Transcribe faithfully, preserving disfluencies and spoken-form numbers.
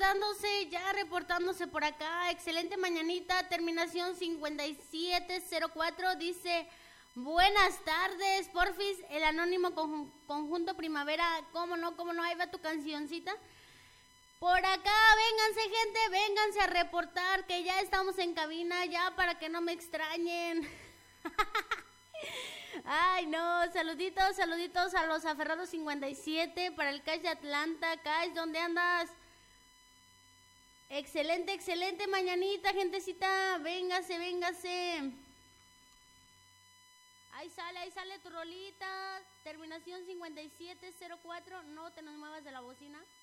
reportándose, ya reportándose por acá. Excelente mañanita, terminación cincuenta y siete cero cuatro, dice... Buenas tardes, porfis, el anónimo conjun- conjunto primavera, cómo no, cómo no, ahí va tu cancioncita. Por acá, vénganse gente, vénganse a reportar que ya estamos en cabina, ya para que no me extrañen. Ay no, saluditos, saluditos a los aferrados cincuenta y siete, para el Cash de Atlanta. Cash, ¿dónde andas? Excelente, excelente mañanita, gentecita, véngase, véngase. Ahí sale, ahí sale tu rolita, terminación cincuenta y siete cero cuatro, no te nos muevas de la bocina.